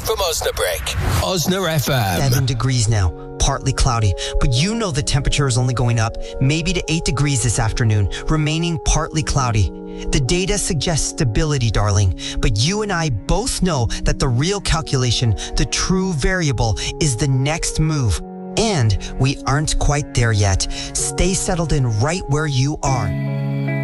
from Osnabrück. Osna FM. 7 degrees now, partly cloudy, but you know the temperature is only going up, maybe to 8 degrees this afternoon, remaining partly cloudy. The data suggests stability, darling, but you and I both know that the real calculation, the true variable, is the next move. And we aren't quite there yet. Stay settled in right where you are.